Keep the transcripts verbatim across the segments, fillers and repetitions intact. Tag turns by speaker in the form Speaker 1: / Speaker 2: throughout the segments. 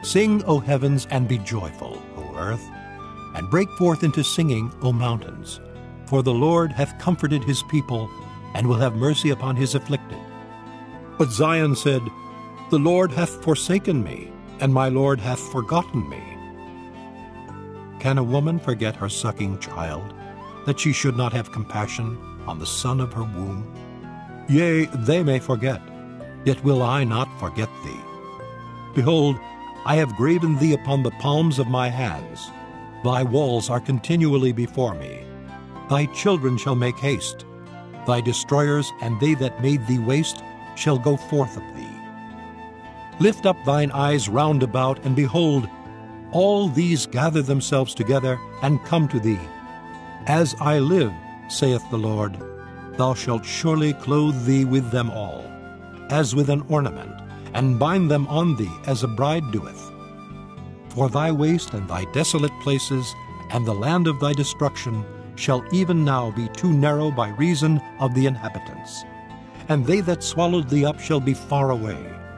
Speaker 1: Sing, O heavens, and be joyful, O earth, and break forth into singing, O mountains. For the Lord hath comforted his people, and will have mercy upon his afflicted. But Zion said, The Lord hath forsaken me, and my Lord hath forgotten me. Can a woman forget her sucking child, that she should not have compassion on the son of her womb? Yea, they may forget, yet will I not forget thee. Behold, I have graven thee upon the palms of my hands. Thy walls are continually before me. Thy children shall make haste. Thy destroyers and they that made thee waste shall go forth of thee. Lift up thine eyes round about, and behold, all these gather themselves together and come to thee. As I live, saith the Lord, thou shalt surely clothe thee with them all, as with an ornament, and bind them on thee as a bride doeth. For thy waste and thy desolate places, and the land of thy destruction, shall even now be too narrow by reason of the inhabitants, and they that swallowed thee up shall be far away.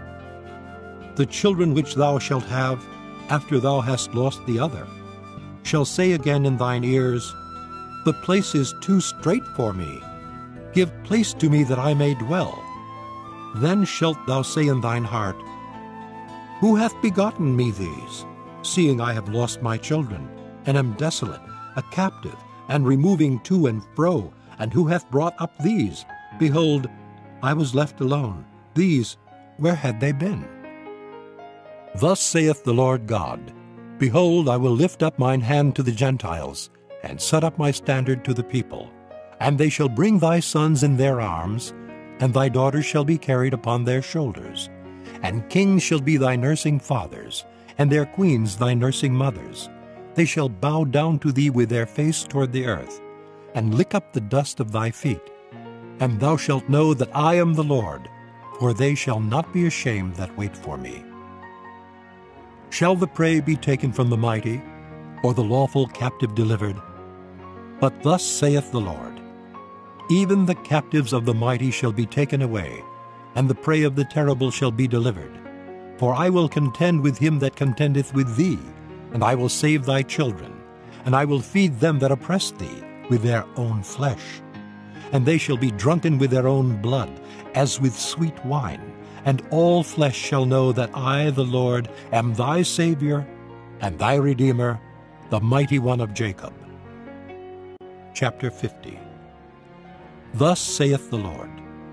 Speaker 1: The children which thou shalt have, after thou hast lost the other, shall say again in thine ears, The place is too strait for me. Give place to me that I may dwell. Then shalt thou say in thine heart, Who hath begotten me these, seeing I have lost my children, and am desolate, a captive, and removing to and fro, and who hath brought up these? Behold, I was left alone. These, where had they been? Thus saith the Lord God, Behold, I will lift up mine hand to the Gentiles, and set up my standard to the people. And they shall bring thy sons in their arms, and thy daughters shall be carried upon their shoulders. And kings shall be thy nursing fathers, and their queens thy nursing mothers. They shall bow down to thee with their face toward the earth, and lick up the dust of thy feet. And thou shalt know that I am the Lord, for they shall not be ashamed that wait for me. Shall the prey be taken from the mighty, or the lawful captive delivered? But thus saith the Lord, Even the captives of the mighty shall be taken away, and the prey of the terrible shall be delivered. For I will contend with him that contendeth with thee, and I will save thy children, and I will feed them that oppress thee with their own flesh. And they shall be drunken with their own blood, as with sweet wine, and all flesh shall know that I, the Lord, am thy Savior, and thy Redeemer, the mighty one of Jacob. Chapter fifty. Thus saith the Lord,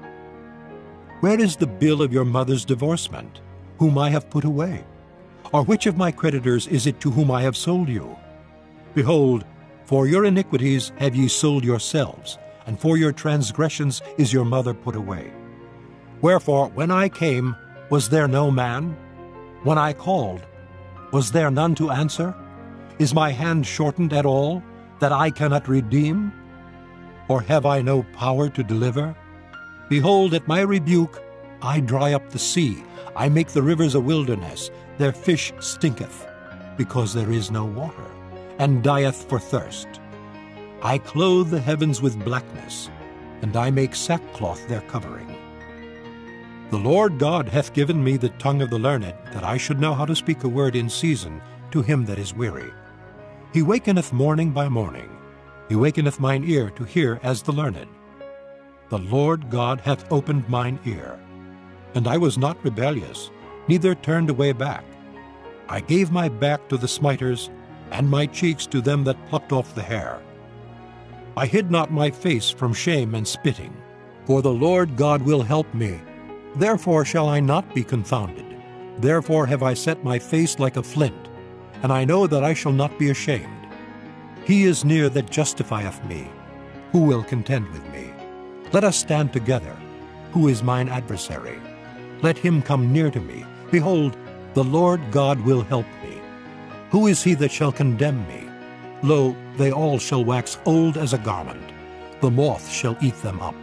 Speaker 1: Where is the bill of your mother's divorcement, whom I have put away? Or which of my creditors is it to whom I have sold you? Behold, for your iniquities have ye sold yourselves, and for your transgressions is your mother put away. Wherefore, when I came, was there no man? When I called, was there none to answer? Is my hand shortened at all, that I cannot redeem? Or have I no power to deliver? Behold, at my rebuke I dry up the sea, I make the rivers a wilderness, their fish stinketh, because there is no water, and dieth for thirst. I clothe the heavens with blackness, and I make sackcloth their covering. The Lord God hath given me the tongue of the learned, that I should know how to speak a word in season to him that is weary. He wakeneth morning by morning. He wakeneth mine ear to hear as the learned. The Lord God hath opened mine ear, and I was not rebellious, neither turned away back. I gave my back to the smiters, and my cheeks to them that plucked off the hair. I hid not my face from shame and spitting, for the Lord God will help me. Therefore shall I not be confounded. Therefore have I set my face like a flint, and I know that I shall not be ashamed. He is near that justifieth me. Who will contend with me? Let us stand together. Who is mine adversary? Let him come near to me. Behold, the Lord God will help me. Who is he that shall condemn me? Lo, they all shall wax old as a garment. The moth shall eat them up.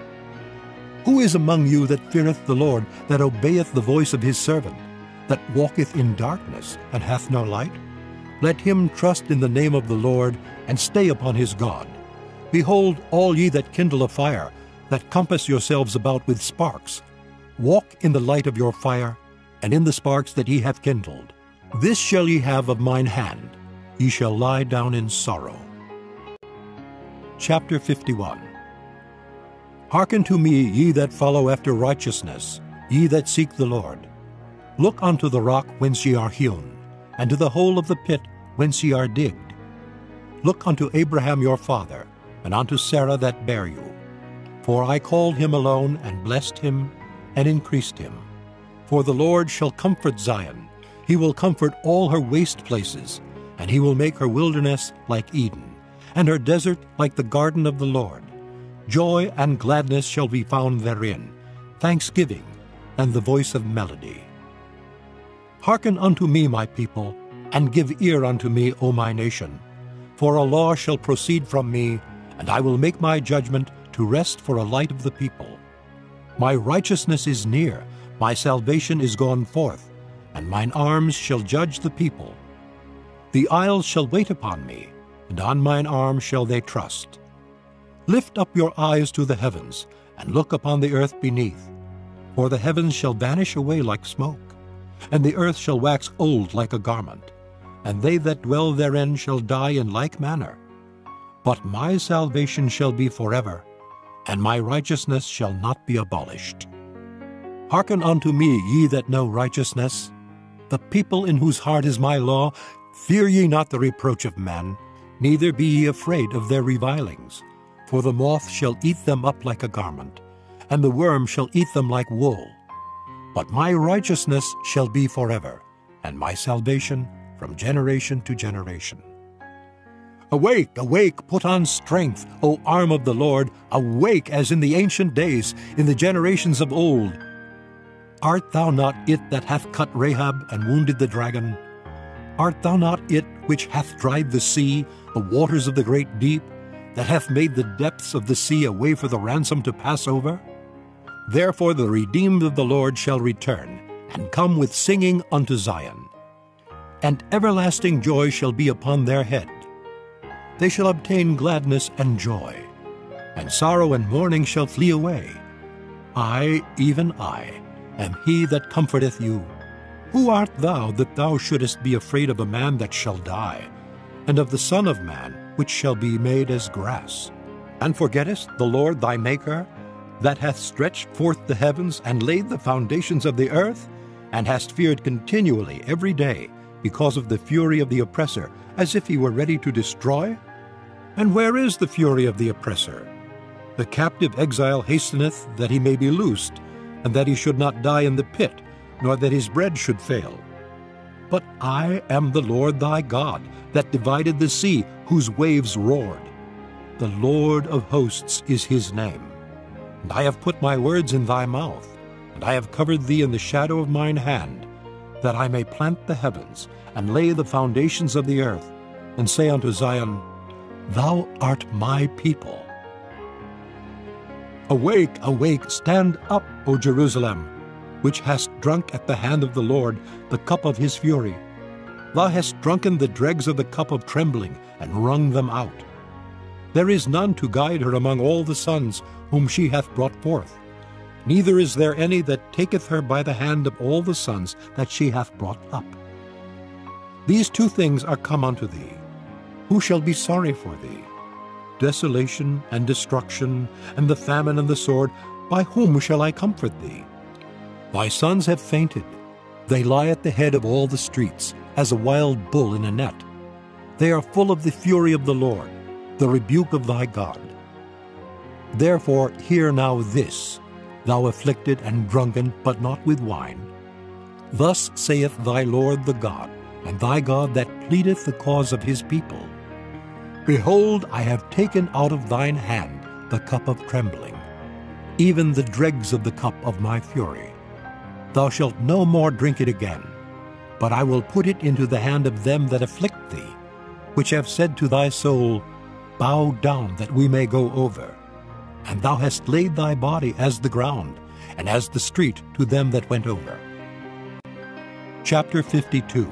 Speaker 1: Who is among you that feareth the Lord, that obeyeth the voice of his servant, that walketh in darkness, and hath no light? Let him trust in the name of the Lord, and stay upon his God. Behold, all ye that kindle a fire, that compass yourselves about with sparks, walk in the light of your fire, and in the sparks that ye have kindled. This shall ye have of mine hand, ye shall lie down in sorrow. Chapter fifty-one. Hearken to me, ye that follow after righteousness, ye that seek the Lord. Look unto the rock whence ye are hewn, and to the hole of the pit whence ye are digged. Look unto Abraham your father, and unto Sarah that bare you. For I called him alone, and blessed him, and increased him. For the Lord shall comfort Zion, he will comfort all her waste places, and he will make her wilderness like Eden, and her desert like the garden of the Lord. Joy and gladness shall be found therein, thanksgiving, and the voice of melody. Hearken unto me, my people, and give ear unto me, O my nation. For a law shall proceed from me, and I will make my judgment to rest for a light of the people. My righteousness is near, my salvation is gone forth, and mine arms shall judge the people. The isles shall wait upon me, and on mine arm shall they trust. Lift up your eyes to the heavens, and look upon the earth beneath. For the heavens shall vanish away like smoke, and the earth shall wax old like a garment, and they that dwell therein shall die in like manner. But my salvation shall be forever, and my righteousness shall not be abolished. Hearken unto me, ye that know righteousness, the people in whose heart is my law. Fear ye not the reproach of men, neither be ye afraid of their revilings. For the moth shall eat them up like a garment, and the worm shall eat them like wool. But my righteousness shall be forever, and my salvation from generation to generation. Awake, awake, put on strength, O arm of the Lord, awake as in the ancient days, in the generations of old. Art thou not it that hath cut Rahab and wounded the dragon? Art thou not it which hath dried the sea, the waters of the great deep, that hath made the depths of the sea a way for the ransom to pass over? Therefore the redeemed of the Lord shall return, and come with singing unto Zion. And everlasting joy shall be upon their head. They shall obtain gladness and joy, and sorrow and mourning shall flee away. I, even I, am he that comforteth you. Who art thou that thou shouldest be afraid of a man that shall die, and of the Son of Man which shall be made as grass? And forgettest the Lord thy Maker, that hath stretched forth the heavens and laid the foundations of the earth, and hast feared continually every day because of the fury of the oppressor, as if he were ready to destroy? And where is the fury of the oppressor? The captive exile hasteneth that he may be loosed, and that he should not die in the pit, nor that his bread should fail. But I am the Lord thy God, that divided the sea, whose waves roared. The Lord of hosts is his name. And I have put my words in thy mouth, and I have covered thee in the shadow of mine hand, that I may plant the heavens, and lay the foundations of the earth, and say unto Zion, Thou art my people. Awake, awake, stand up, O Jerusalem, which hast drunk at the hand of the Lord the cup of his fury. Thou hast drunken the dregs of the cup of trembling, and wrung them out. There is none to guide her among all the sons whom she hath brought forth, neither is there any that taketh her by the hand of all the sons that she hath brought up. These two things are come unto thee. Who shall be sorry for thee? Desolation and destruction, and the famine and the sword, by whom shall I comfort thee? Thy sons have fainted. They lie at the head of all the streets, as a wild bull in a net. They are full of the fury of the Lord, the rebuke of thy God. Therefore hear now this, thou afflicted and drunken, but not with wine. Thus saith thy Lord the God, and thy God that pleadeth the cause of his people. Behold, I have taken out of thine hand the cup of trembling, even the dregs of the cup of my fury. Thou shalt no more drink it again, but I will put it into the hand of them that afflict thee, which have said to thy soul, Bow down that we may go over. And thou hast laid thy body as the ground, and as the street to them that went over. Chapter fifty-two.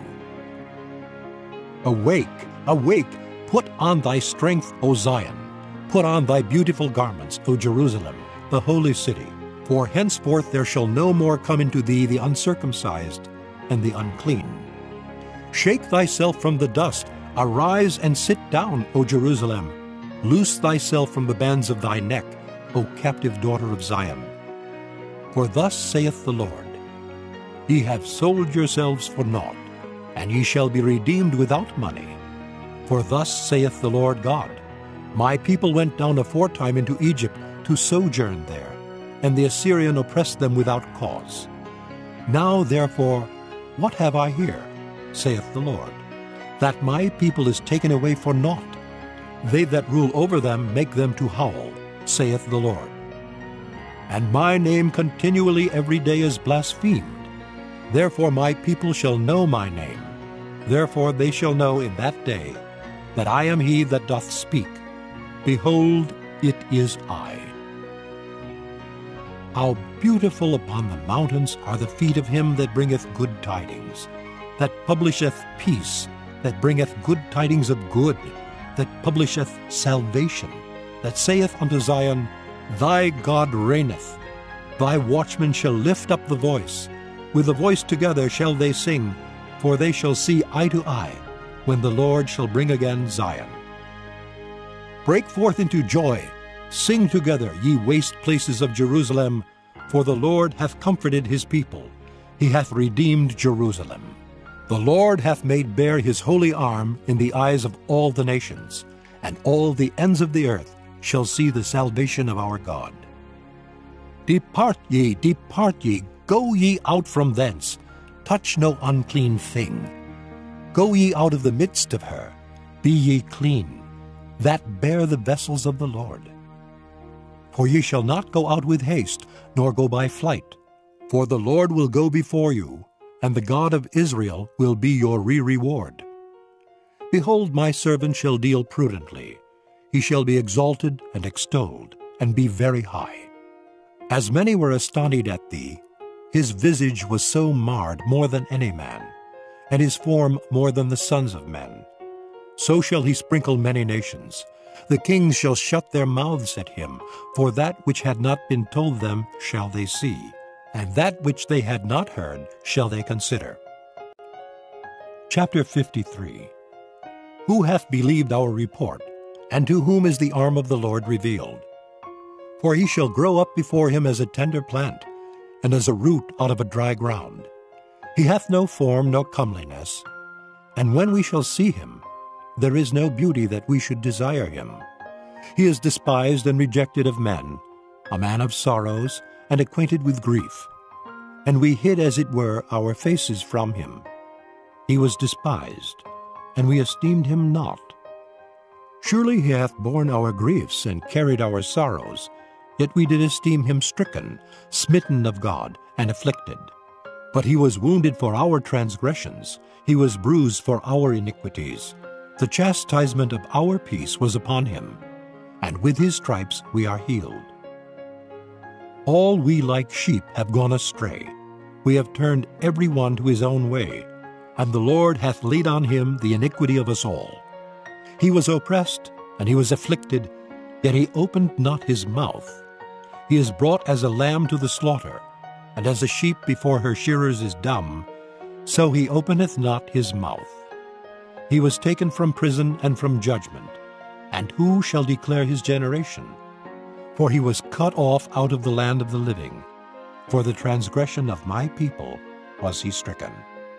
Speaker 1: Awake, awake, put on thy strength, O Zion. Put on thy beautiful garments, O Jerusalem, the holy city. For henceforth there shall no more come into thee the uncircumcised and the unclean. Shake thyself from the dust, arise and sit down, O Jerusalem. Loose thyself from the bands of thy neck, O captive daughter of Zion. For thus saith the Lord, Ye have sold yourselves for naught, and ye shall be redeemed without money. For thus saith the Lord God, My people went down aforetime into Egypt to sojourn there, and the Assyrian oppressed them without cause. Now therefore, what have I here, saith the Lord, that my people is taken away for naught? They that rule over them make them to howl, saith the Lord. And my name continually every day is blasphemed. Therefore my people shall know my name. Therefore they shall know in that day that I am he that doth speak. Behold, it is I. How beautiful upon the mountains are the feet of him that bringeth good tidings, that publisheth peace, that bringeth good tidings of good, that publisheth salvation, that saith unto Zion, Thy God reigneth. Thy watchmen shall lift up the voice. With the voice together shall they sing, for they shall see eye to eye, when the Lord shall bring again Zion. Break forth into joy, sing together, ye waste places of Jerusalem, for the Lord hath comforted his people, he hath redeemed Jerusalem. The Lord hath made bare his holy arm in the eyes of all the nations, and all the ends of the earth shall see the salvation of our God. Depart ye, depart ye, go ye out from thence, touch no unclean thing. Go ye out of the midst of her, be ye clean, that bear the vessels of the Lord. For ye shall not go out with haste, nor go by flight, for the Lord will go before you, and the God of Israel will be your re-reward. Behold, my servant shall deal prudently. He shall be exalted and extolled, and be very high. As many were astonished at thee, his visage was so marred more than any man, and his form more than the sons of men. So shall he sprinkle many nations. The kings shall shut their mouths at him, for that which had not been told them shall they see, and that which they had not heard shall they consider. Chapter fifty-three. Who hath believed our report, and to whom is the arm of the Lord revealed? For he shall grow up before him as a tender plant, and as a root out of a dry ground. He hath no form nor comeliness, and when we shall see him, there is no beauty that we should desire him. He is despised and rejected of men, a man of sorrows, and acquainted with grief. And we hid, as it were, our faces from him. He was despised, and we esteemed him not. Surely he hath borne our griefs, and carried our sorrows, yet we did esteem him stricken, smitten of God, and afflicted. But he was wounded for our transgressions, he was bruised for our iniquities. The chastisement of our peace was upon him, and with his stripes we are healed. All we like sheep have gone astray. We have turned every one to his own way, and the Lord hath laid on him the iniquity of us all. He was oppressed, and he was afflicted, yet he opened not his mouth. He is brought as a lamb to the slaughter, and as a sheep before her shearers is dumb, so he openeth not his mouth. He was taken from prison and from judgment, and who shall declare his generation? For he was cut off out of the land of the living. For the transgression of my people was he stricken.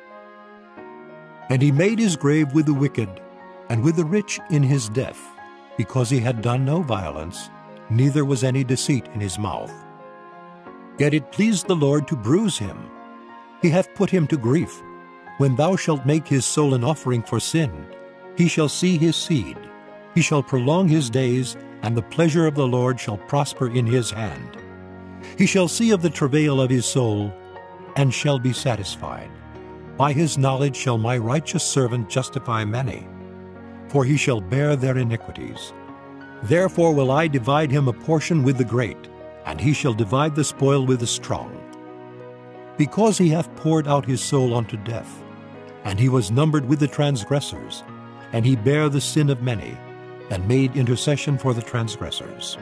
Speaker 1: And he made his grave with the wicked, and with the rich in his death, because he had done no violence, neither was any deceit in his mouth. Yet it pleased the Lord to bruise him. He hath put him to grief. When thou shalt make his soul an offering for sin, he shall see his seed. He shall prolong his days, and the pleasure of the Lord shall prosper in his hand. He shall see of the travail of his soul, and shall be satisfied. By his knowledge shall my righteous servant justify many, for he shall bear their iniquities. Therefore will I divide him a portion with the great, and he shall divide the spoil with the strong. Because he hath poured out his soul unto death, and he was numbered with the transgressors, and he bare the sin of many, and made intercession for the transgressors.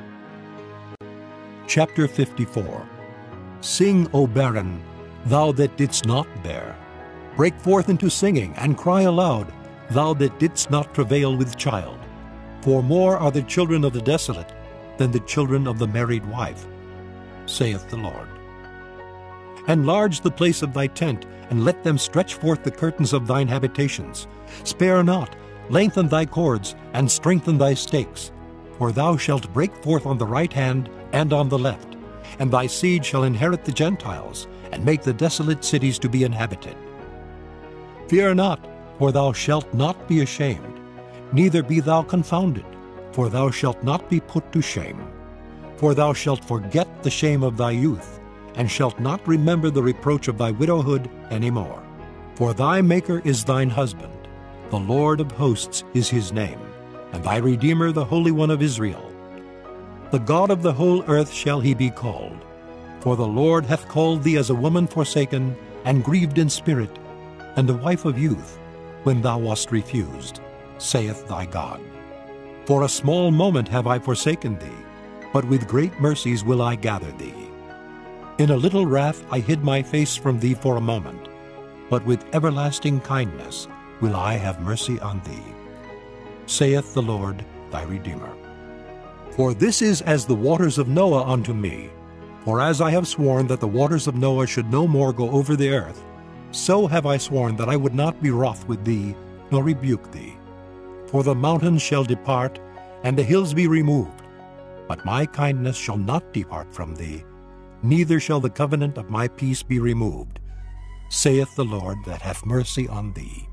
Speaker 1: Chapter fifty-four. Sing, O barren, thou that didst not bear. Break forth into singing, and cry aloud, thou that didst not travail with child. For more are the children of the desolate than the children of the married wife, saith the Lord. Enlarge the place of thy tent, and let them stretch forth the curtains of thine habitations. Spare not, lengthen thy cords, and strengthen thy stakes. For thou shalt break forth on the right hand and on the left, and thy seed shall inherit the Gentiles, and make the desolate cities to be inhabited. Fear not, for thou shalt not be ashamed, neither be thou confounded, for thou shalt not be put to shame. For thou shalt forget the shame of thy youth, and shalt not remember the reproach of thy widowhood any more. For thy Maker is thine husband, the Lord of hosts is his name, and thy Redeemer the Holy One of Israel. The God of the whole earth shall he be called. For the Lord hath called thee as a woman forsaken, and grieved in spirit, and a wife of youth, when thou wast refused, saith thy God. For a small moment have I forsaken thee, but with great mercies will I gather thee. In a little wrath I hid my face from thee for a moment, but with everlasting kindness will I have mercy on thee, saith the Lord thy Redeemer. For this is as the waters of Noah unto me. For as I have sworn that the waters of Noah should no more go over the earth, so have I sworn that I would not be wroth with thee, nor rebuke thee. For the mountains shall depart, and the hills be removed, but my kindness shall not depart from thee, neither shall the covenant of my peace be removed, saith the Lord that hath mercy on thee.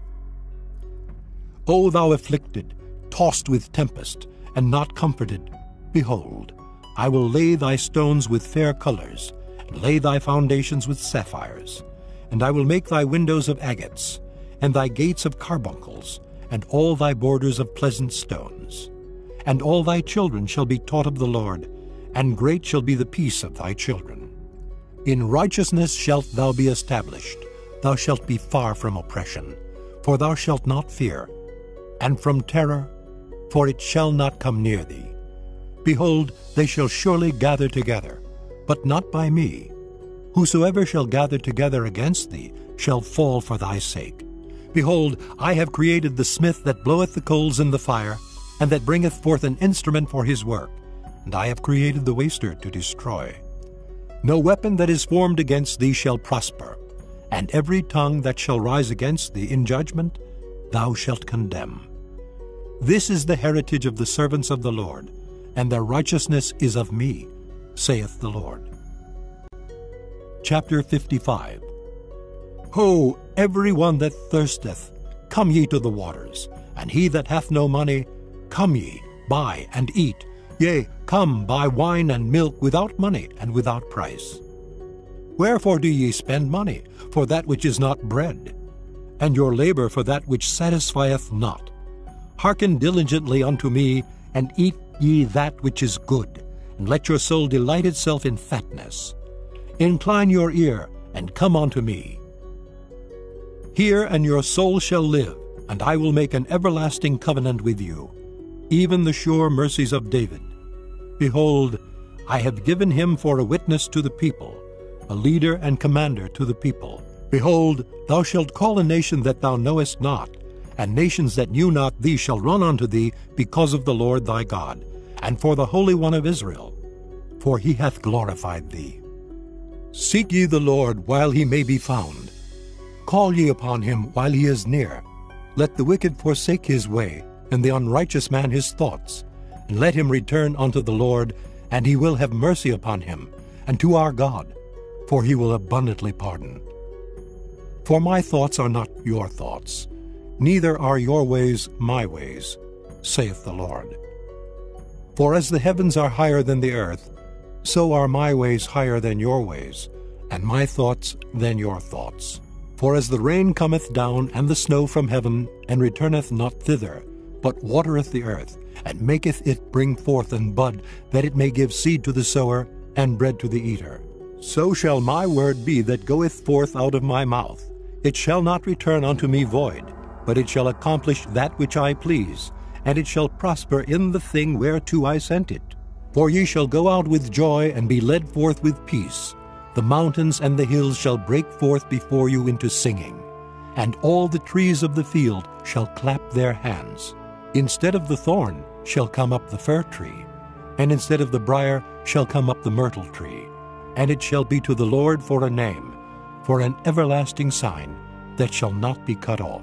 Speaker 1: O thou afflicted, tossed with tempest, and not comforted, behold, I will lay thy stones with fair colors, and lay thy foundations with sapphires. And I will make thy windows of agates, and thy gates of carbuncles, and all thy borders of pleasant stones. And all thy children shall be taught of the Lord, and great shall be the peace of thy children. In righteousness shalt thou be established, thou shalt be far from oppression, for thou shalt not fear, and from terror, for it shall not come near thee. Behold, they shall surely gather together, but not by me. Whosoever shall gather together against thee shall fall for thy sake. Behold, I have created the smith that bloweth the coals in the fire, and that bringeth forth an instrument for his work, and I have created the waster to destroy. No weapon that is formed against thee shall prosper, and every tongue that shall rise against thee in judgment thou shalt condemn. This is the heritage of the servants of the Lord, and their righteousness is of me, saith the Lord. Chapter fifty-five. Ho, every one that thirsteth, come ye to the waters, and he that hath no money, come ye, buy and eat. Yea, come, buy wine and milk without money and without price. Wherefore do ye spend money for that which is not bread, and your labor for that which satisfieth not? Hearken diligently unto me, and eat ye that which is good, and let your soul delight itself in fatness. Incline your ear, and come unto me. Hear, and your soul shall live, and I will make an everlasting covenant with you, even the sure mercies of David. Behold, I have given him for a witness to the people, a leader and commander to the people. Behold, thou shalt call a nation that thou knowest not, and nations that knew not thee shall run unto thee because of the Lord thy God, and for the Holy One of Israel, for he hath glorified thee. Seek ye the Lord while he may be found. Call ye upon him while he is near. Let the wicked forsake his way, and the unrighteous man his thoughts. And let him return unto the Lord, and he will have mercy upon him, and to our God, for he will abundantly pardon. For my thoughts are not your thoughts, neither are your ways my ways, saith the Lord. For as the heavens are higher than the earth, so are my ways higher than your ways, and my thoughts than your thoughts. For as the rain cometh down and the snow from heaven, and returneth not thither, but watereth the earth, and maketh it bring forth and bud, that it may give seed to the sower, and bread to the eater, so shall my word be that goeth forth out of my mouth. It shall not return unto me void, but it shall accomplish that which I please, and it shall prosper in the thing whereto I sent it. For ye shall go out with joy, and be led forth with peace. The mountains and the hills shall break forth before you into singing, and all the trees of the field shall clap their hands. Instead of the thorn shall come up the fir tree, and instead of the brier shall come up the myrtle tree. And it shall be to the Lord for a name, for an everlasting sign that shall not be cut off.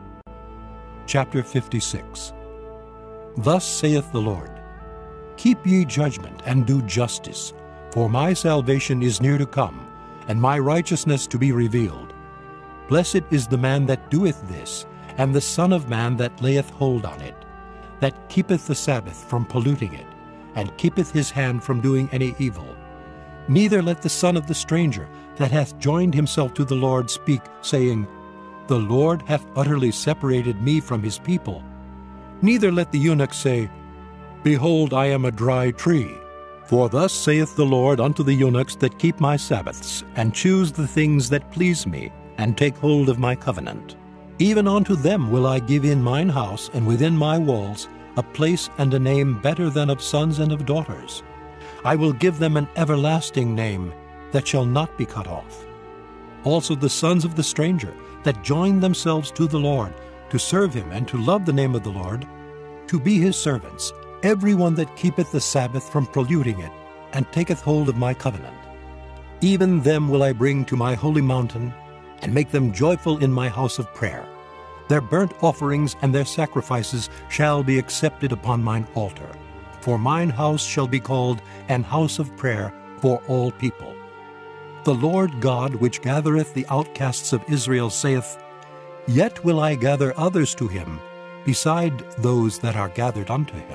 Speaker 1: Chapter fifty-six. Thus saith the Lord, Keep ye judgment, and do justice, for my salvation is near to come, and my righteousness to be revealed. Blessed is the man that doeth this, and the Son of Man that layeth hold on it, that keepeth the Sabbath from polluting it, and keepeth his hand from doing any evil. Neither let the son of the stranger that hath joined himself to the Lord speak, saying, The Lord hath utterly separated me from his people. Neither let the eunuch say, Behold, I am a dry tree. For thus saith the Lord unto the eunuchs that keep my Sabbaths, and choose the things that please me, and take hold of my covenant. Even unto them will I give in mine house and within my walls a place and a name better than of sons and of daughters. I will give them an everlasting name that shall not be cut off. Also the sons of the stranger that join themselves to the Lord, to serve him and to love the name of the Lord, to be his servants, every one that keepeth the Sabbath from polluting it, and taketh hold of my covenant. Even them will I bring to my holy mountain, and make them joyful in my house of prayer. Their burnt offerings and their sacrifices shall be accepted upon mine altar. For mine house shall be called an house of prayer for all people. The Lord God, which gathereth the outcasts of Israel, saith, Yet will I gather others to him, beside those that are gathered unto him.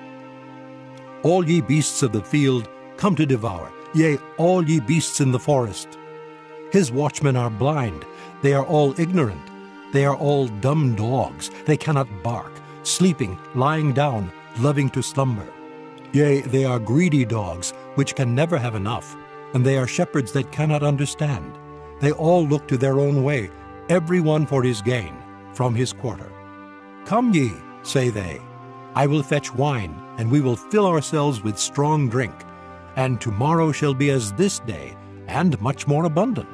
Speaker 1: All ye beasts of the field, come to devour, yea, all ye beasts in the forest. His watchmen are blind, they are all ignorant, they are all dumb dogs, they cannot bark, sleeping, lying down, loving to slumber. Yea, they are greedy dogs, which can never have enough, and they are shepherds that cannot understand. They all look to their own way, every one for his gain, from his quarter. Come ye, say they, I will fetch wine, and we will fill ourselves with strong drink, and tomorrow shall be as this day, and much more abundant.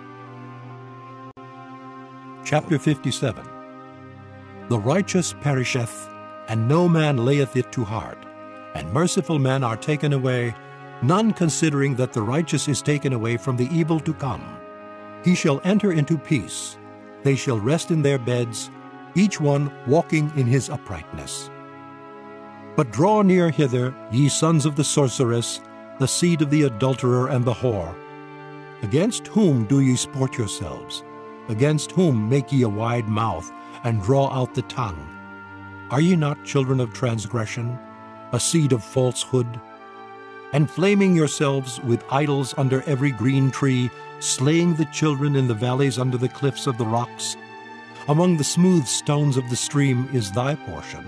Speaker 1: Chapter fifty-seven. The righteous perisheth, and no man layeth it to heart, and merciful men are taken away, none considering that the righteous is taken away from the evil to come. He shall enter into peace, they shall rest in their beds, each one walking in his uprightness. But draw near hither, ye sons of the sorceress, the seed of the adulterer and the whore. Against whom do ye sport yourselves? Against whom make ye a wide mouth, and draw out the tongue? Are ye not children of transgression, a seed of falsehood? Enflaming yourselves with idols under every green tree, slaying the children in the valleys under the cliffs of the rocks? Among the smooth stones of the stream is thy portion.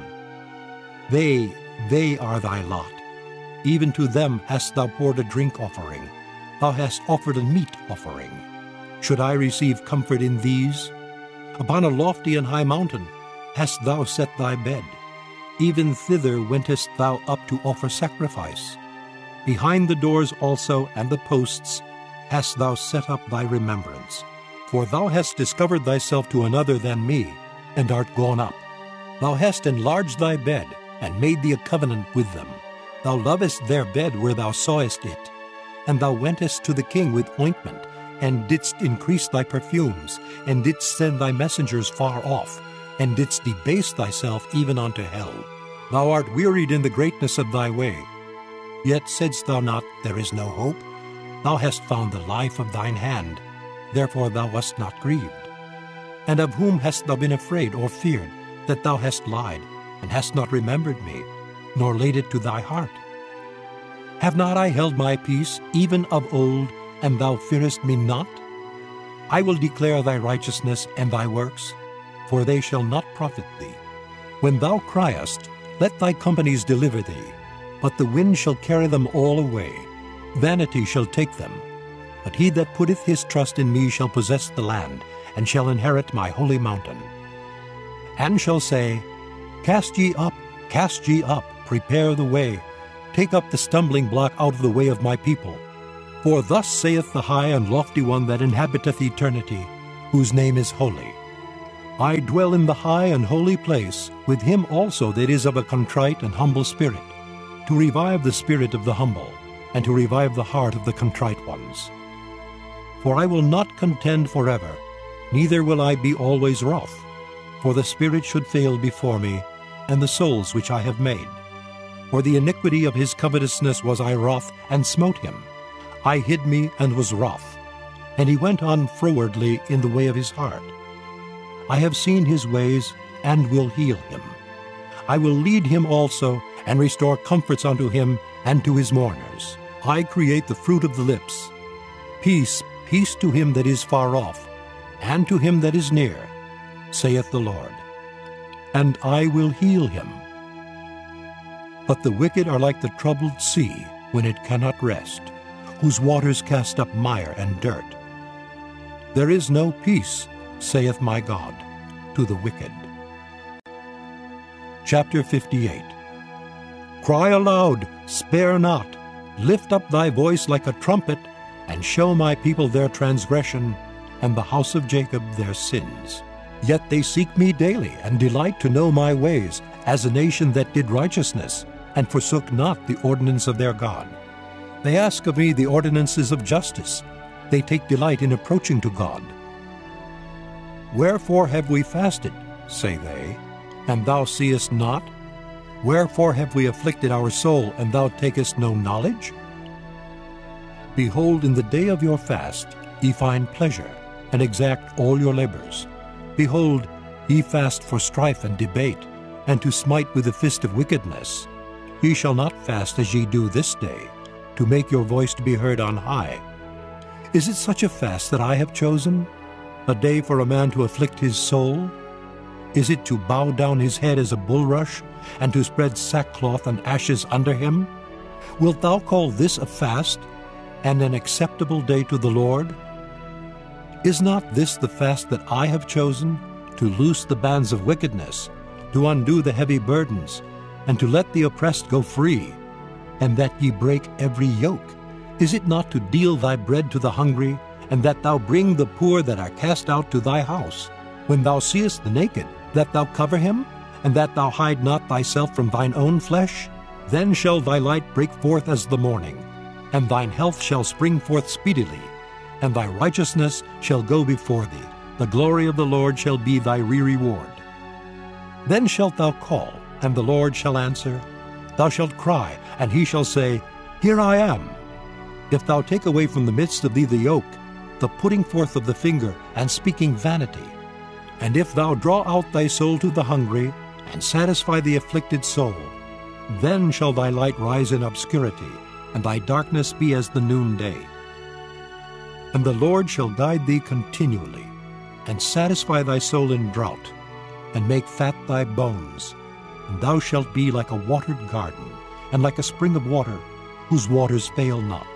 Speaker 1: They, they are thy lot. Even to them hast thou poured a drink offering. Thou hast offered a meat offering. Should I receive comfort in these? Upon a lofty and high mountain hast thou set thy bed. Even thither wentest thou up to offer sacrifice. Behind the doors also and the posts hast thou set up thy remembrance. For thou hast discovered thyself to another than me, and art gone up. Thou hast enlarged thy bed, and made thee a covenant with them. Thou lovest their bed where thou sawest it. And thou wentest to the king with ointment, and didst increase thy perfumes, and didst send thy messengers far off, and didst debase thyself even unto hell. Thou art wearied in the greatness of thy way. Yet saidst thou not, There is no hope? Thou hast found the life of thine hand, therefore thou wast not grieved. And of whom hast thou been afraid or feared, that thou hast lied, and hast not remembered me, nor laid it to thy heart? Have not I held my peace, even of old, and thou fearest me not? I will declare thy righteousness and thy works, for they shall not profit thee. When thou criest, let thy companies deliver thee, but the wind shall carry them all away. Vanity shall take them. But he that putteth his trust in me shall possess the land, and shall inherit my holy mountain. And shall say, Cast ye up, cast ye up, prepare the way, take up the stumbling block out of the way of my people. For thus saith the high and lofty one that inhabiteth eternity, whose name is holy. I dwell in the high and holy place with him also that is of a contrite and humble spirit, to revive the spirit of the humble, and to revive the heart of the contrite ones. For I will not contend forever, neither will I be always wroth, for the spirit should fail before me, and the souls which I have made. For the iniquity of his covetousness was I wroth, and smote him. I hid me, and was wroth. And he went on frowardly in the way of his heart. I have seen his ways, and will heal him. I will lead him also, and restore comforts unto him, and to his mourners. I create the fruit of the lips. Peace, peace to him that is far off, and to him that is near, saith the Lord. And I will heal him. But the wicked are like the troubled sea, when it cannot rest, whose waters cast up mire and dirt. There is no peace, saith my God, to the wicked. Chapter fifty-eight. Cry aloud, spare not, lift up thy voice like a trumpet, and show my people their transgression, and the house of Jacob their sins. Yet they seek me daily, and delight to know my ways, as a nation that did righteousness, and forsook not the ordinance of their God. They ask of me the ordinances of justice. They take delight in approaching to God. Wherefore have we fasted, say they, and thou seest not? Wherefore have we afflicted our soul, and thou takest no knowledge? Behold, in the day of your fast ye find pleasure, and exact all your labors. Behold, ye fast for strife and debate, and to smite with the fist of wickedness. Ye shall not fast as ye do this day, to make your voice to be heard on high. Is it such a fast that I have chosen, a day for a man to afflict his soul? Is it to bow down his head as a bulrush, and to spread sackcloth and ashes under him? Wilt thou call this a fast, and an acceptable day to the Lord? Is not this the fast that I have chosen, to loose the bands of wickedness, to undo the heavy burdens, and to let the oppressed go free, and that ye break every yoke? Is it not to deal thy bread to the hungry, and that thou bring the poor that are cast out to thy house? When thou seest the naked, that thou cover him, and that thou hide not thyself from thine own flesh? Then shall thy light break forth as the morning, and thine health shall spring forth speedily, and thy righteousness shall go before thee. The glory of the Lord shall be thy re-reward. Then shalt thou call, and the Lord shall answer. Thou shalt cry, and he shall say, Here I am. If thou take away from the midst of thee the yoke, the putting forth of the finger, and speaking vanity, and if thou draw out thy soul to the hungry, and satisfy the afflicted soul, then shall thy light rise in obscurity, and thy darkness be as the noonday. And the Lord shall guide thee continually, and satisfy thy soul in drought, and make fat thy bones. And thou shalt be like a watered garden, and like a spring of water, whose waters fail not.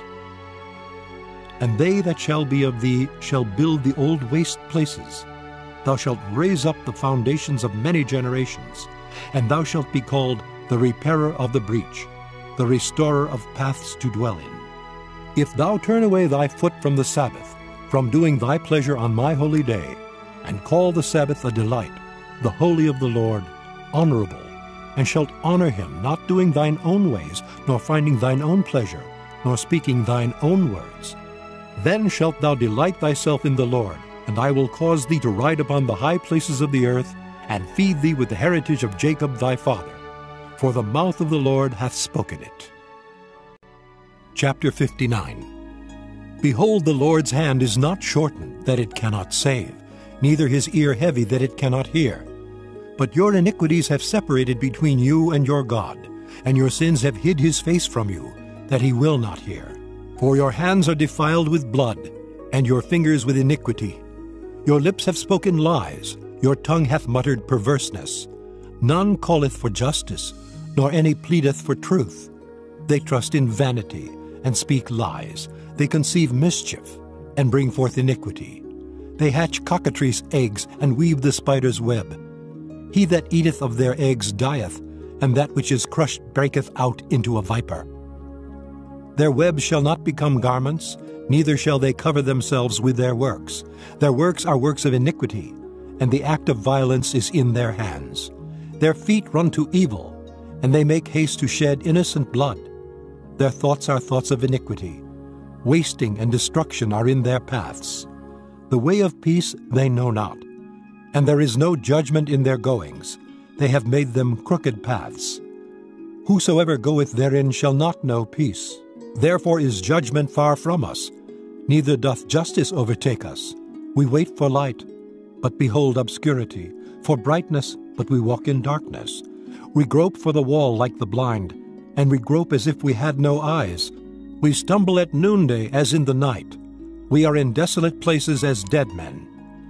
Speaker 1: And they that shall be of thee shall build the old waste places. Thou shalt raise up the foundations of many generations, and thou shalt be called the repairer of the breach, the restorer of paths to dwell in. If thou turn away thy foot from the Sabbath, from doing thy pleasure on my holy day, and call the Sabbath a delight, the holy of the Lord, honorable, and shalt honor him, not doing thine own ways, nor finding thine own pleasure, nor speaking thine own words, then shalt thou delight thyself in the Lord, and I will cause thee to ride upon the high places of the earth, and feed thee with the heritage of Jacob thy father. For the mouth of the Lord hath spoken it. Chapter fifty-nine. Behold, the Lord's hand is not shortened, that it cannot save, neither his ear heavy, that it cannot hear. But your iniquities have separated between you and your God, and your sins have hid his face from you, that he will not hear. For your hands are defiled with blood, and your fingers with iniquity. Your lips have spoken lies, your tongue hath muttered perverseness. None calleth for justice, nor any pleadeth for truth. They trust in vanity, and speak lies. They conceive mischief, and bring forth iniquity. They hatch cockatrice eggs, and weave the spider's web. He that eateth of their eggs dieth, and that which is crushed breaketh out into a viper. Their webs shall not become garments, neither shall they cover themselves with their works. Their works are works of iniquity, and the act of violence is in their hands. Their feet run to evil, and they make haste to shed innocent blood. Their thoughts are thoughts of iniquity. Wasting and destruction are in their paths. The way of peace they know not, and there is no judgment in their goings. They have made them crooked paths. Whosoever goeth therein shall not know peace. Therefore is judgment far from us, neither doth justice overtake us. We wait for light, but behold obscurity, for brightness, but we walk in darkness. We grope for the wall like the blind, and we grope as if we had no eyes. We stumble at noonday as in the night. We are in desolate places as dead men.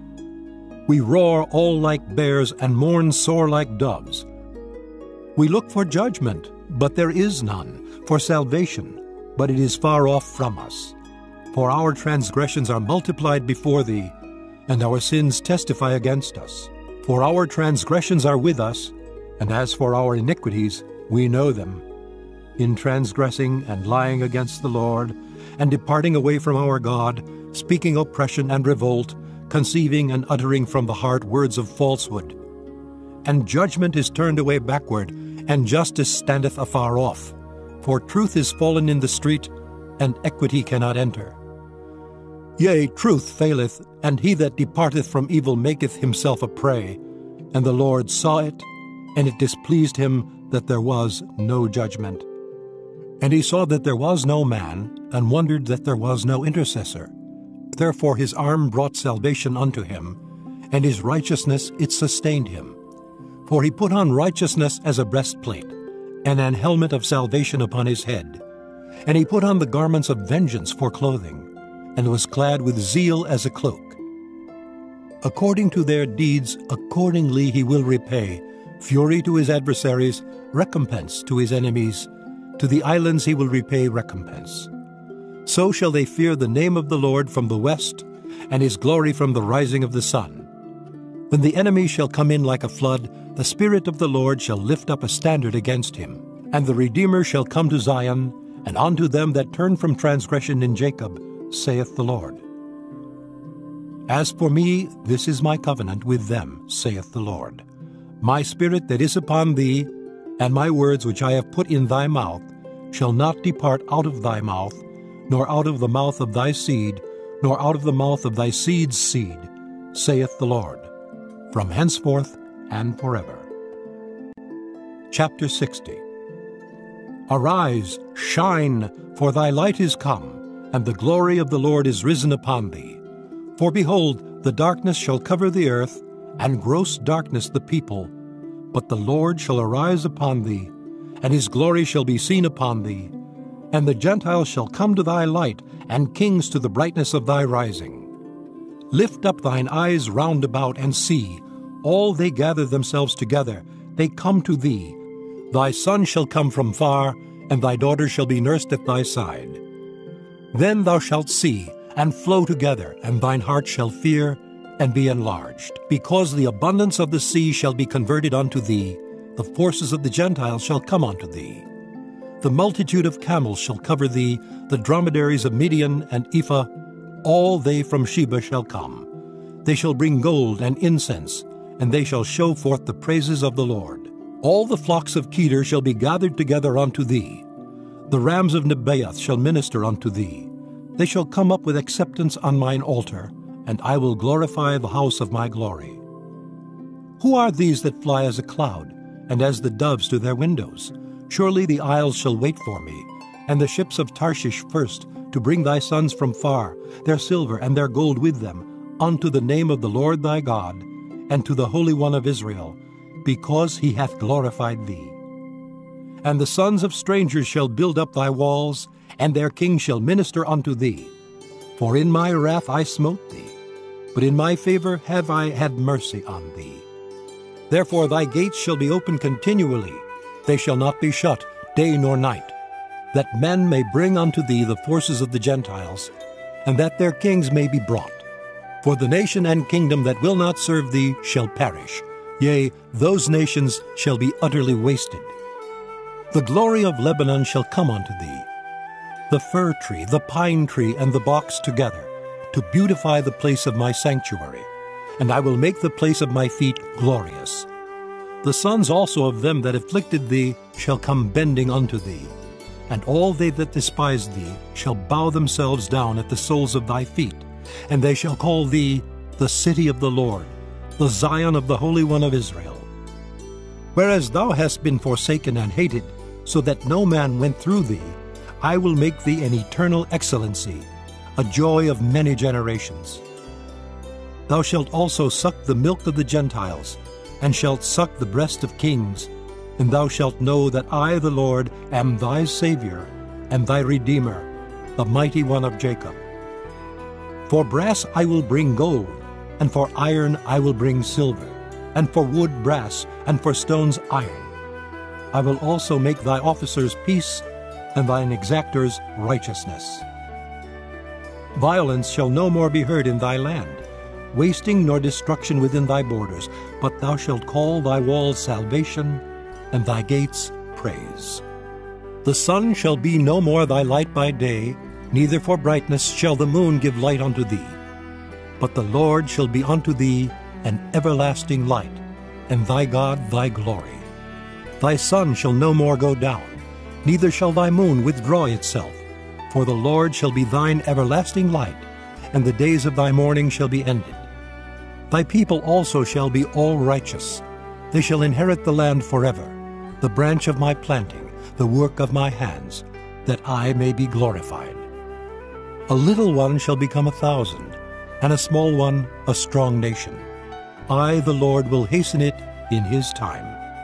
Speaker 1: We roar all like bears and mourn sore like doves. We look for judgment, but there is none, for salvation, but it is far off from us. For our transgressions are multiplied before thee, and our sins testify against us. For our transgressions are with us, and as for our iniquities, we know them. In transgressing and lying against the Lord, and departing away from our God, speaking oppression and revolt, conceiving and uttering from the heart words of falsehood. And judgment is turned away backward, and justice standeth afar off. For truth is fallen in the street, and equity cannot enter. Yea, truth faileth, and he that departeth from evil maketh himself a prey. And the Lord saw it, and it displeased him that there was no judgment. And he saw that there was no man, and wondered that there was no intercessor. Therefore his arm brought salvation unto him, and his righteousness it sustained him. For he put on righteousness as a breastplate, and an helmet of salvation upon his head. And he put on the garments of vengeance for clothing, and was clad with zeal as a cloak. According to their deeds, accordingly he will repay, fury to his adversaries, recompense to his enemies. To the islands he will repay recompense. So shall they fear the name of the Lord from the west, and his glory from the rising of the sun. When the enemy shall come in like a flood, the Spirit of the Lord shall lift up a standard against him. And the Redeemer shall come to Zion, and unto them that turn from transgression in Jacob, saith the Lord. As for me, this is my covenant with them, saith the Lord. My Spirit that is upon thee, and my words which I have put in thy mouth, shall not depart out of thy mouth, nor out of the mouth of thy seed, nor out of the mouth of thy seed's seed, saith the Lord, from henceforth and forever. Chapter sixty. Arise, shine, for thy light is come, and the glory of the Lord is risen upon thee. For behold, the darkness shall cover the earth, and gross darkness the people. But the Lord shall arise upon thee, and his glory shall be seen upon thee. And the Gentiles shall come to thy light, and kings to the brightness of thy rising. Lift up thine eyes round about, and see, all they gather themselves together, they come to thee. Thy son shall come from far, and thy daughter shall be nursed at thy side. Then thou shalt see, and flow together, and thine heart shall fear, and be enlarged. Because the abundance of the sea shall be converted unto thee, the forces of the Gentiles shall come unto thee. The multitude of camels shall cover thee, the dromedaries of Midian and Ephah, all they from Sheba shall come. They shall bring gold and incense, and they shall show forth the praises of the Lord. All the flocks of Kedar shall be gathered together unto thee. The rams of Nebaioth shall minister unto thee. They shall come up with acceptance on mine altar, and I will glorify the house of my glory. Who are these that fly as a cloud, and as the doves to their windows? Surely the isles shall wait for me, and the ships of Tarshish first, to bring thy sons from far, their silver and their gold with them, unto the name of the Lord thy God, and to the Holy One of Israel, because he hath glorified thee. And the sons of strangers shall build up thy walls, and their kings shall minister unto thee. For in my wrath I smote thee, but in my favor have I had mercy on thee. Therefore thy gates shall be open continually, they shall not be shut day nor night, that men may bring unto thee the forces of the Gentiles, and that their kings may be brought. For the nation and kingdom that will not serve thee shall perish, yea, those nations shall be utterly wasted. The glory of Lebanon shall come unto thee, the fir tree, the pine tree, and the box together, to beautify the place of my sanctuary. and I will make the place of my feet glorious. The sons also of them that afflicted thee shall come bending unto thee, and all they that despise thee shall bow themselves down at the soles of thy feet, and they shall call thee the city of the Lord, the Zion of the Holy One of Israel. Whereas thou hast been forsaken and hated, so that no man went through thee, I will make thee an eternal excellency, a joy of many generations. Thou shalt also suck the milk of the Gentiles, and shalt suck the breast of kings, and thou shalt know that I, the Lord, am thy Savior, and thy Redeemer, the mighty one of Jacob. For brass I will bring gold, and for iron I will bring silver, and for wood brass, and for stones iron. I will also make thy officers peace, and thine exactors righteousness. Violence shall no more be heard in thy land, wasting nor destruction within thy borders, but thou shalt call thy walls salvation, and thy gates praise. The sun shall be no more thy light by day, neither for brightness shall the moon give light unto thee. But the Lord shall be unto thee an everlasting light, and thy God thy glory. Thy sun shall no more go down, neither shall thy moon withdraw itself, for the Lord shall be thine everlasting light, and the days of thy mourning shall be ended. Thy people also shall be all righteous. They shall inherit the land forever, the branch of my planting, the work of my hands, that I may be glorified. A little one shall become a thousand, and a small one a strong nation. I, the Lord, will hasten it in his time.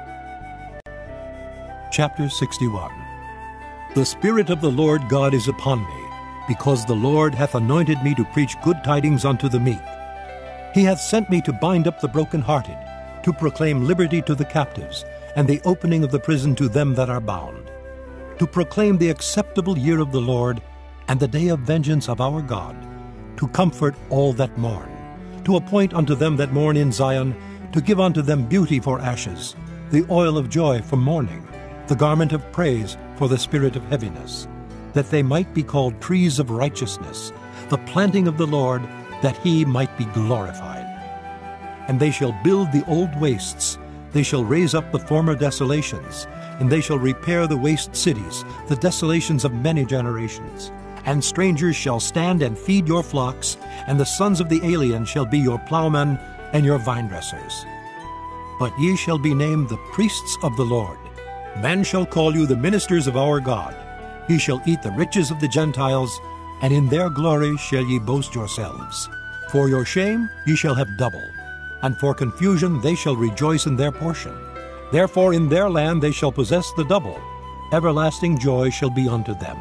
Speaker 1: Chapter sixty-one. The Spirit of the Lord God is upon me, because the Lord hath anointed me to preach good tidings unto the meek. He hath sent me to bind up the brokenhearted, to proclaim liberty to the captives, and the opening of the prison to them that are bound, to proclaim the acceptable year of the Lord, and the day of vengeance of our God, to comfort all that mourn, to appoint unto them that mourn in Zion, to give unto them beauty for ashes, the oil of joy for mourning, the garment of praise for the spirit of heaviness, that they might be called trees of righteousness, the planting of the Lord, that he might be glorified. And they shall build the old wastes, they shall raise up the former desolations, and they shall repair the waste cities, the desolations of many generations. And strangers shall stand and feed your flocks, and the sons of the alien shall be your plowmen and your vinedressers. But ye shall be named the priests of the Lord. Men shall call you the ministers of our God. Ye shall eat the riches of the Gentiles, and in their glory shall ye boast yourselves. For your shame ye shall have double, and for confusion they shall rejoice in their portion. Therefore in their land they shall possess the double. Everlasting joy shall be unto them.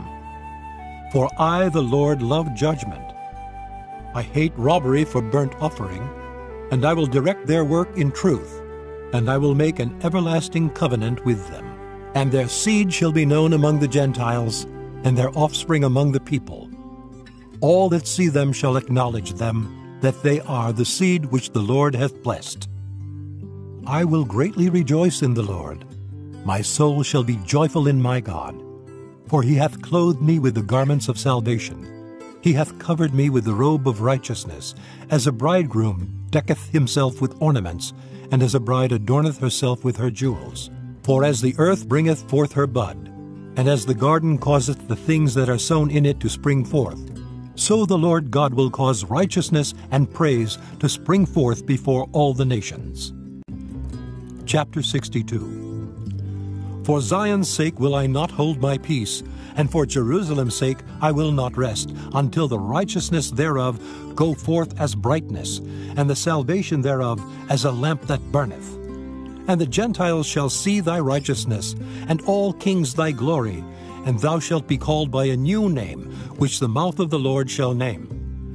Speaker 1: For I, the Lord, love judgment. I hate robbery for burnt offering, and I will direct their work in truth, and I will make an everlasting covenant with them. And their seed shall be known among the Gentiles, and their offspring among the people. All that see them shall acknowledge them, that they are the seed which the Lord hath blessed. I will greatly rejoice in the Lord. My soul shall be joyful in my God. For he hath clothed me with the garments of salvation. He hath covered me with the robe of righteousness, as a bridegroom decketh himself with ornaments, and as a bride adorneth herself with her jewels. For as the earth bringeth forth her bud, and as the garden causeth the things that are sown in it to spring forth, so the Lord God will cause righteousness and praise to spring forth before all the nations. Chapter sixty-two. For Zion's sake will I not hold my peace, and for Jerusalem's sake I will not rest, until the righteousness thereof go forth as brightness, and the salvation thereof as a lamp that burneth. And the Gentiles shall see thy righteousness, and all kings thy glory, and thou shalt be called by a new name, which the mouth of the Lord shall name.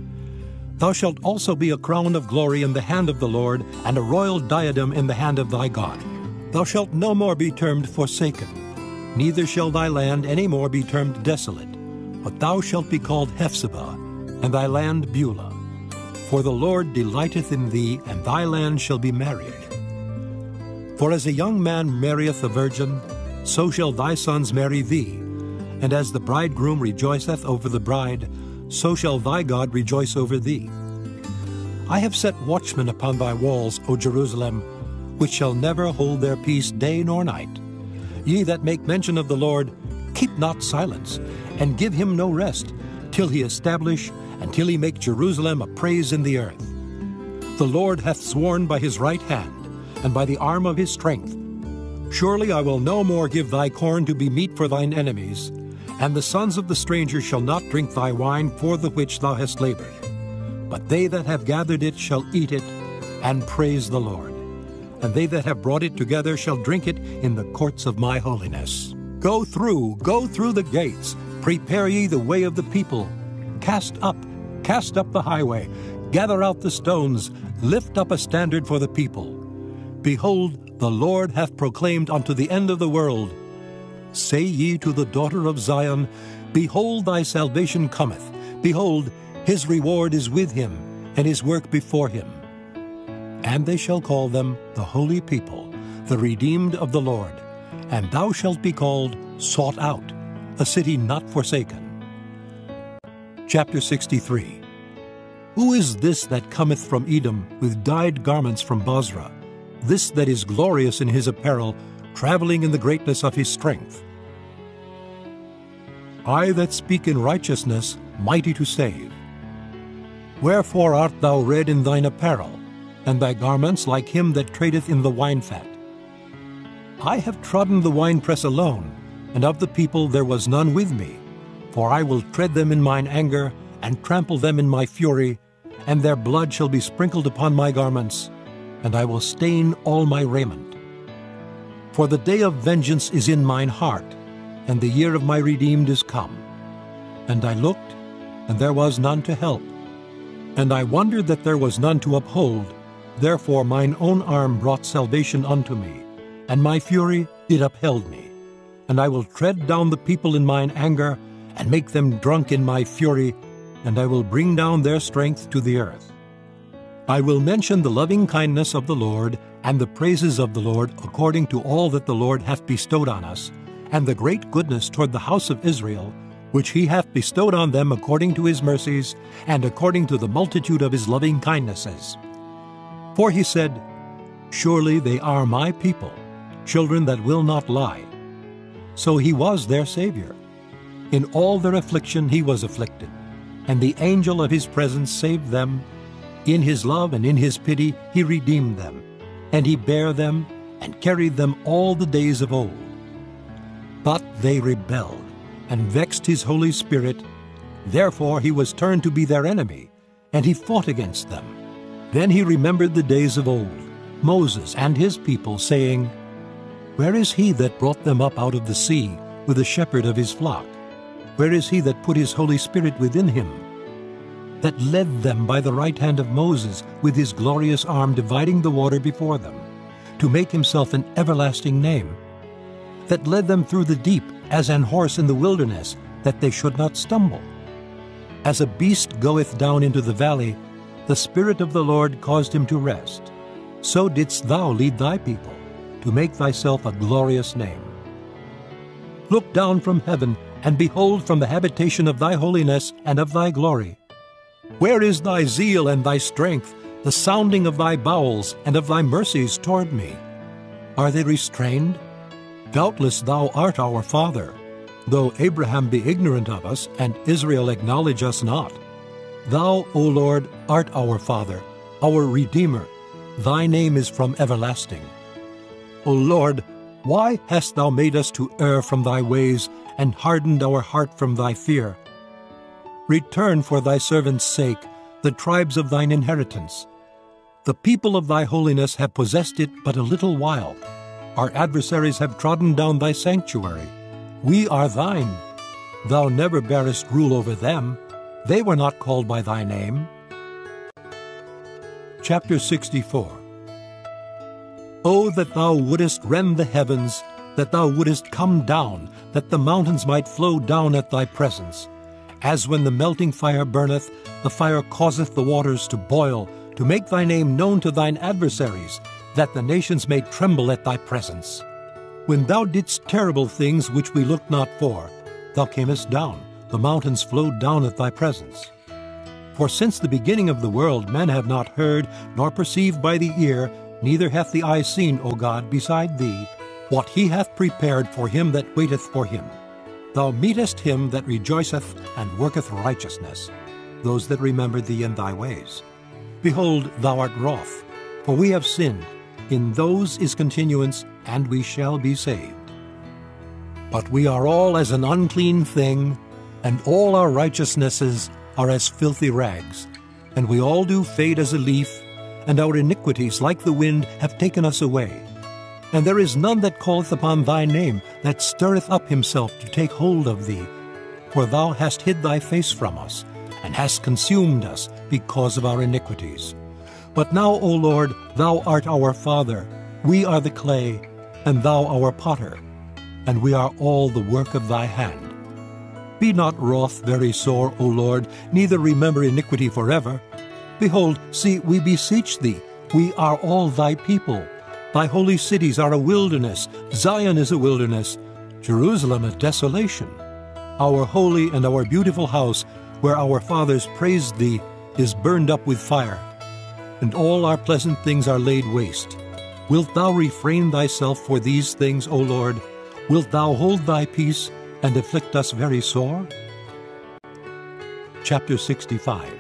Speaker 1: Thou shalt also be a crown of glory in the hand of the Lord, and a royal diadem in the hand of thy God. Thou shalt no more be termed forsaken, neither shall thy land any more be termed desolate, but thou shalt be called Hephzibah, and thy land Beulah. For the Lord delighteth in thee, and thy land shall be married. For as a young man marrieth a virgin, so shall thy sons marry thee, and as the bridegroom rejoiceth over the bride, so shall thy God rejoice over thee. I have set watchmen upon thy walls, O Jerusalem, which shall never hold their peace day nor night. Ye that make mention of the Lord, keep not silence, and give him no rest, till he establish, and till he make Jerusalem a praise in the earth. The Lord hath sworn by his right hand, and by the arm of his strength. Surely I will no more give thy corn to be meat for thine enemies, and the sons of the stranger shall not drink thy wine for the which thou hast labored. But they that have gathered it shall eat it, and praise the Lord. And they that have brought it together shall drink it in the courts of my holiness. Go through, go through the gates, prepare ye the way of the people. Cast up, cast up the highway, gather out the stones, lift up a standard for the people. Behold, the Lord hath proclaimed unto the end of the world. Say ye to the daughter of Zion, Behold, thy salvation cometh. Behold, his reward is with him, and his work before him. And they shall call them the holy people, the redeemed of the Lord. And thou shalt be called Sought Out, a city not forsaken. Chapter sixty-three. Who is this that cometh from Edom with dyed garments from Bozrah? This that is glorious in his apparel, traveling in the greatness of his strength. I that speak in righteousness, mighty to save. Wherefore art thou red in thine apparel, and thy garments like him that tradeth in the wine fat? I have trodden the winepress alone, and of the people there was none with me. For I will tread them in mine anger, and trample them in my fury, and their blood shall be sprinkled upon my garments, and I will stain all my raiment. For the day of vengeance is in mine heart, and the year of my redeemed is come. And I looked, and there was none to help. And I wondered that there was none to uphold. Therefore mine own arm brought salvation unto me, and my fury it upheld me. And I will tread down the people in mine anger, and make them drunk in my fury, and I will bring down their strength to the earth. I will mention the loving kindness of the Lord, and the praises of the Lord according to all that the Lord hath bestowed on us, and the great goodness toward the house of Israel, which he hath bestowed on them according to his mercies, and according to the multitude of his loving kindnesses. For he said, Surely they are my people, children that will not lie. So he was their Savior. In all their affliction he was afflicted, and the angel of his presence saved them. In his love and in his pity he redeemed them, and he bare them, and carried them all the days of old. But they rebelled, and vexed his Holy Spirit. Therefore he was turned to be their enemy, and he fought against them. Then he remembered the days of old, Moses and his people, saying, Where is he that brought them up out of the sea with the shepherd of his flock? Where is he that put his Holy Spirit within him? That led them by the right hand of Moses with his glorious arm dividing the water before them, to make himself an everlasting name? That led them through the deep as an horse in the wilderness, that they should not stumble? As a beast goeth down into the valley, the Spirit of the Lord caused him to rest. So didst thou lead thy people, to make thyself a glorious name. Look down from heaven, and behold from the habitation of thy holiness and of thy glory. Where is thy zeal and thy strength, the sounding of thy bowels and of thy mercies toward me? Are they restrained? Doubtless thou art our Father, though Abraham be ignorant of us, and Israel acknowledge us not. Thou, O Lord, art our Father, our Redeemer. Thy name is from everlasting. O Lord, why hast thou made us to err from thy ways, and hardened our heart from thy fear? Return for thy servant's sake the tribes of thine inheritance. The people of thy holiness have possessed it but a little while. Our adversaries have trodden down thy sanctuary. We are thine. Thou never bearest rule over them. They were not called by thy name. Chapter sixty-four. O that thou wouldest rend the heavens, that thou wouldest come down, that the mountains might flow down at thy presence. As when the melting fire burneth, the fire causeth the waters to boil, to make thy name known to thine adversaries, that the nations may tremble at thy presence. When thou didst terrible things which we looked not for, thou camest down, the mountains flowed down at thy presence. For since the beginning of the world men have not heard, nor perceived by the ear, neither hath the eye seen, O God, beside thee, what he hath prepared for him that waiteth for him. Thou meetest him that rejoiceth and worketh righteousness, those that remember thee in thy ways. Behold, thou art wroth, for we have sinned. In those is continuance, and we shall be saved. But we are all as an unclean thing, and all our righteousnesses are as filthy rags. And we all do fade as a leaf, and our iniquities like the wind have taken us away. And there is none that calleth upon thy name, that stirreth up himself to take hold of thee. For thou hast hid thy face from us, and hast consumed us because of our iniquities. But now, O Lord, thou art our Father, we are the clay, and thou our potter, and we are all the work of thy hand. Be not wroth very sore, O Lord, neither remember iniquity forever. Behold, see, we beseech thee, we are all thy people. Thy holy cities are a wilderness, Zion is a wilderness, Jerusalem a desolation. Our holy and our beautiful house, where our fathers praised thee, is burned up with fire, and all our pleasant things are laid waste. Wilt thou refrain thyself for these things, O Lord? Wilt thou hold thy peace, and afflict us very sore? Chapter sixty-five.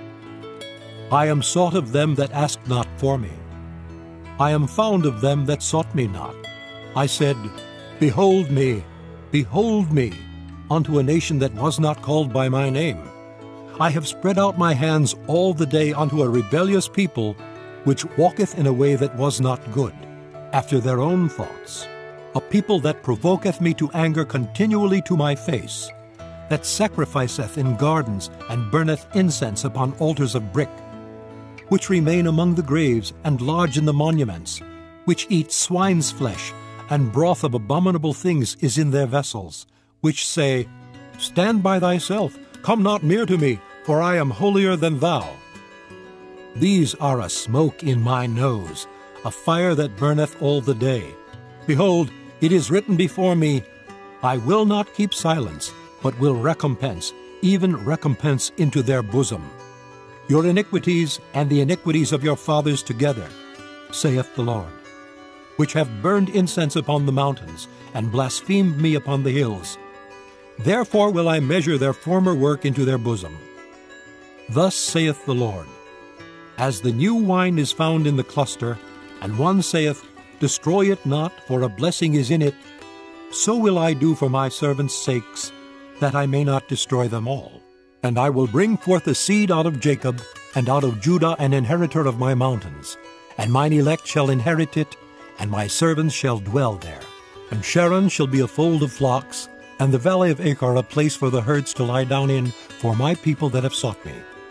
Speaker 1: I am sought of them that asked not for me. I am found of them that sought me not. I said, Behold me, behold me, unto a nation that was not called by my name. I have spread out my hands all the day unto a rebellious people, which walketh in a way that was not good, after their own thoughts. A people that provoketh me to anger continually to my face, that sacrificeth in gardens, and burneth incense upon altars of brick, which remain among the graves, and lodge in the monuments, which eat swine's flesh, and broth of abominable things is in their vessels, which say, Stand by thyself, come not near to me, for I am holier than thou. These are a smoke in my nose, a fire that burneth all the day. Behold, it is written before me, I will not keep silence, but will recompense, even recompense into their bosom. Your iniquities and the iniquities of your fathers together, saith the Lord, which have burned incense upon the mountains, and blasphemed me upon the hills. Therefore will I measure their former work into their bosom. Thus saith the Lord, As the new wine is found in the cluster, and one saith, Destroy it not, for a blessing is in it, so will I do for my servants' sakes, that I may not destroy them all. And I will bring forth a seed out of Jacob, and out of Judah an inheritor of my mountains. And mine elect shall inherit it, and my servants shall dwell there. And Sharon shall be a fold of flocks, and the valley of Achor a place for the herds to lie down in, for my people that have sought me.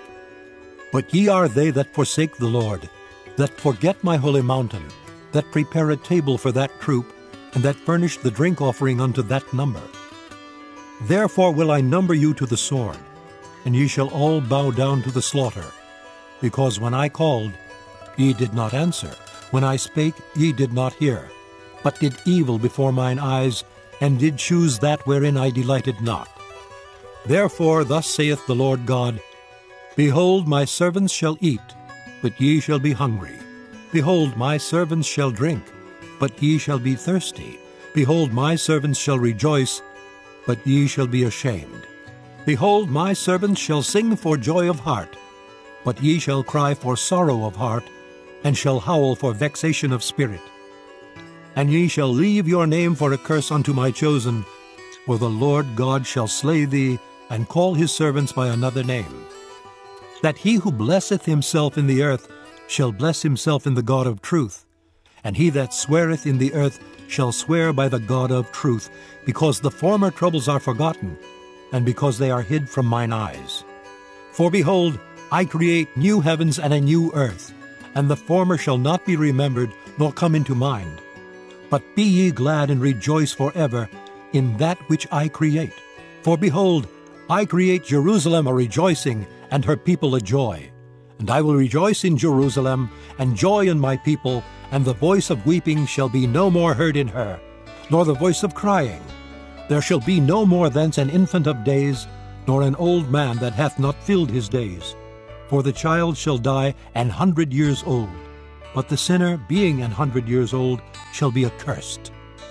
Speaker 1: But ye are they that forsake the Lord, that forget my holy mountain, that prepare a table for that troop, and that furnish the drink offering unto that number. Therefore will I number you to the sword, and ye shall all bow down to the slaughter. Because when I called, ye did not answer. When I spake, ye did not hear, but did evil before mine eyes, and did choose that wherein I delighted not. Therefore thus saith the Lord God, Behold, my servants shall eat, but ye shall be hungry. Behold, my servants shall drink, but ye shall be thirsty. Behold, my servants shall rejoice, but ye shall be ashamed. Behold, my servants shall sing for joy of heart, but ye shall cry for sorrow of heart, and shall howl for vexation of spirit. And ye shall leave your name for a curse unto my chosen, for the Lord God shall slay thee, and call his servants by another name. That he who blesseth himself in the earth shall bless himself in the God of truth, and he that sweareth in the earth shall swear by the God of truth, because the former troubles are forgotten, and because they are hid from mine eyes. For behold, I create new heavens and a new earth, and the former shall not be remembered, nor come into mind. But be ye glad and rejoice forever in that which I create. For behold, I create Jerusalem a rejoicing, and her people a joy. And I will rejoice in Jerusalem, and joy in my people, and the voice of weeping shall be no more heard in her, nor the voice of crying. There shall be no more thence an infant of days, nor an old man that hath not filled his days. For the child shall die an hundred years old, but the sinner, being an hundred years old, shall be accursed.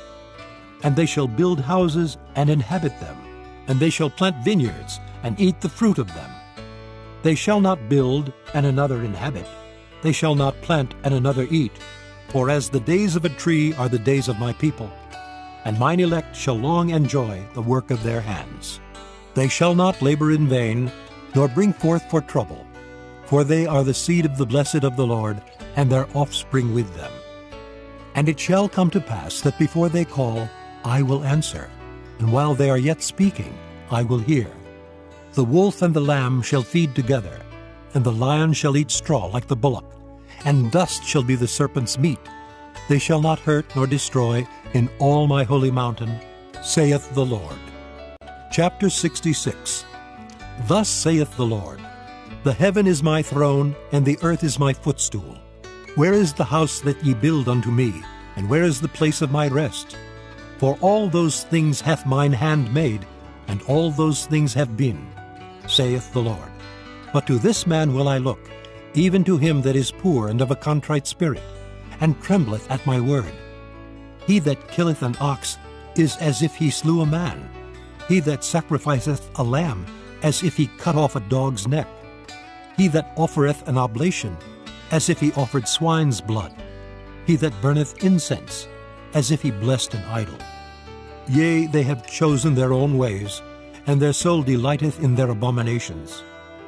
Speaker 1: And they shall build houses and inhabit them, and they shall plant vineyards and eat the fruit of them. They shall not build and another inhabit. They shall not plant and another eat. For as the days of a tree are the days of my people, and mine elect shall long enjoy the work of their hands. They shall not labor in vain, nor bring forth for trouble, for they are the seed of the blessed of the Lord, and their offspring with them. And it shall come to pass that before they call, I will answer, and while they are yet speaking, I will hear. The wolf and the lamb shall feed together, and the lion shall eat straw like the bullock, and dust shall be the serpent's meat. They shall not hurt nor destroy in all my holy mountain, saith the Lord. Chapter sixty-six. Thus saith the Lord, The heaven is my throne, and the earth is my footstool. Where is the house that ye build unto me, and where is the place of my rest? For all those things hath mine hand made, and all those things have been, saith the Lord. But to this man will I look, even to him that is poor and of a contrite spirit, and trembleth at my word. He that killeth an ox is as if he slew a man. He that sacrificeth a lamb, as if he cut off a dog's neck. He that offereth an oblation, as if he offered swine's blood. He that burneth incense, as if he blessed an idol. Yea, they have chosen their own ways, and their soul delighteth in their abominations.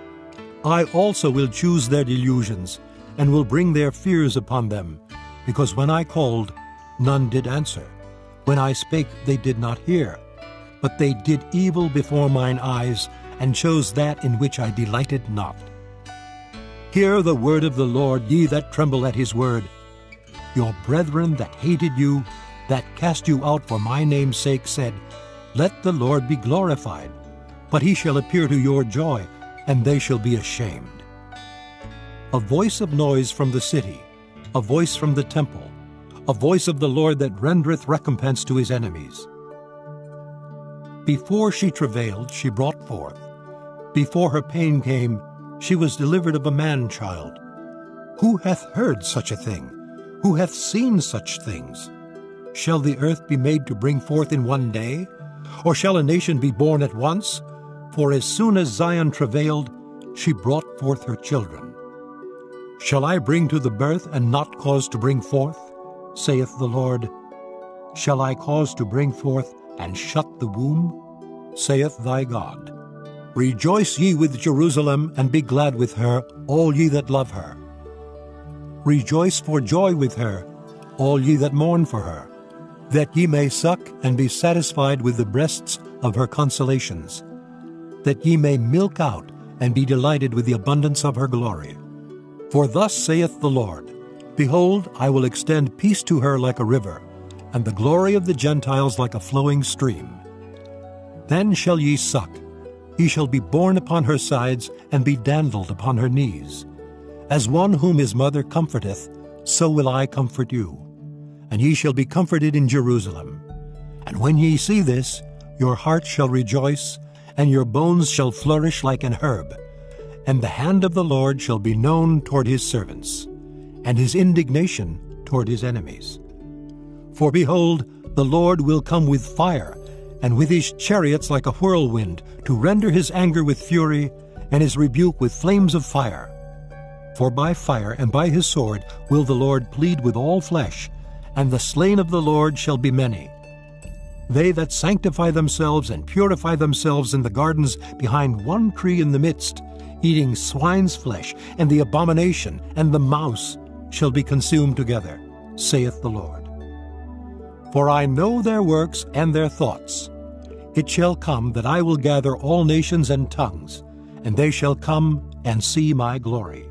Speaker 1: I also will choose their delusions, and will bring their fears upon them, because when I called, none did answer. When I spake, they did not hear. But they did evil before mine eyes, and chose that in which I delighted not. Hear the word of the Lord, ye that tremble at his word. Your brethren that hated you, that cast you out for my name's sake, said, Let the Lord be glorified. But he shall appear to your joy, and they shall be ashamed. A voice of noise from the city, a voice from the temple, a voice of the Lord that rendereth recompense to his enemies. Before she travailed, she brought forth. Before her pain came, she was delivered of a man-child. Who hath heard such a thing? Who hath seen such things? Shall the earth be made to bring forth in one day? Or shall a nation be born at once? For as soon as Zion travailed, she brought forth her children. Shall I bring to the birth and not cause to bring forth? Saith the Lord. Shall I cause to bring forth and shut the womb? Saith thy God. Rejoice ye with Jerusalem, and be glad with her, all ye that love her. Rejoice for joy with her, all ye that mourn for her, that ye may suck and be satisfied with the breasts of her consolations, that ye may milk out and be delighted with the abundance of her glory. For thus saith the Lord, Behold, I will extend peace to her like a river, and the glory of the Gentiles like a flowing stream. Then shall ye suck, he shall be borne upon her sides, and be dandled upon her knees. As one whom his mother comforteth, so will I comfort you. And ye shall be comforted in Jerusalem. And when ye see this, your heart shall rejoice, and your bones shall flourish like an herb. And the hand of the Lord shall be known toward his servants, and his indignation toward his enemies. For behold, the Lord will come with fire, and with his chariots like a whirlwind, to render his anger with fury, and his rebuke with flames of fire. For by fire and by his sword will the Lord plead with all flesh, and the slain of the Lord shall be many. They that sanctify themselves and purify themselves in the gardens behind one tree in the midst, eating swine's flesh, and the abomination, and the mouse, shall be consumed together, saith the Lord. For I know their works and their thoughts. It shall come that I will gather all nations and tongues, and they shall come and see my glory.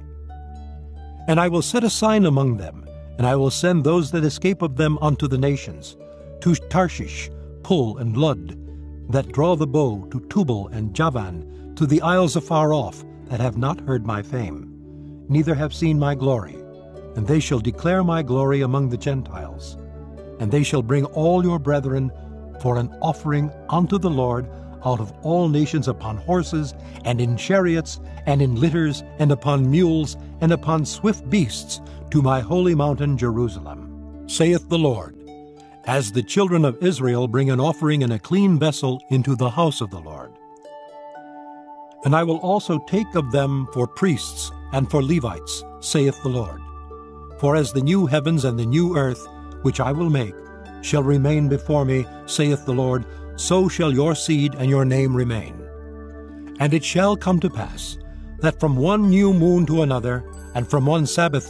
Speaker 1: And I will set a sign among them, and I will send those that escape of them unto the nations, to Tarshish, Pul, and Lud, that draw the bow, to Tubal and Javan, to the isles afar off, that have not heard my fame, neither have seen my glory. And they shall declare my glory among the Gentiles. And they shall bring all your brethren for an offering unto the Lord out of all nations upon horses, and in chariots, and in litters, and upon mules, and upon swift beasts, to my holy mountain Jerusalem, saith the Lord, as the children of Israel bring an offering in a clean vessel into the house of the Lord. And I will also take of them for priests and for Levites, saith the Lord. For as the new heavens and the new earth, which I will make, shall remain before me, saith the Lord, so shall your seed and your name remain. And it shall come to pass, that from one new moon to another, and from one Sabbath